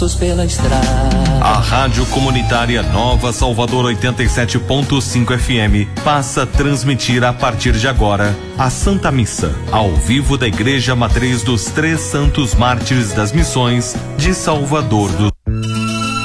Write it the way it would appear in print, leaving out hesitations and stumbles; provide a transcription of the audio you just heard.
pela estrada. A Rádio Comunitária Nova Salvador 87.5 FM passa a transmitir a partir de agora a Santa Missa, ao vivo da Igreja Matriz dos Três Santos Mártires das Missões de Salvador do